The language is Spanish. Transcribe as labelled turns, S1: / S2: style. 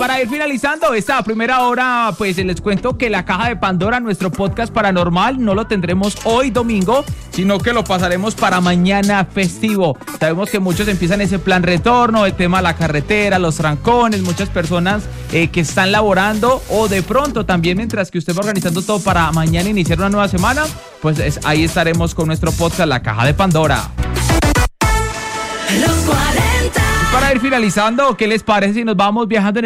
S1: para ir finalizando esta primera hora, pues les cuento que la Caja de Pandora, nuestro podcast paranormal, no lo tendremos hoy domingo, sino que lo pasaremos para mañana festivo. Sabemos que muchos empiezan ese plan retorno, el tema de la carretera, los trancones, muchas personas que están laborando, o de pronto también mientras que usted va organizando todo para mañana iniciar una nueva semana, pues ahí estaremos con nuestro podcast La Caja de Pandora.
S2: Los 40.
S1: Para ir finalizando, ¿qué les parece si nos vamos viajando en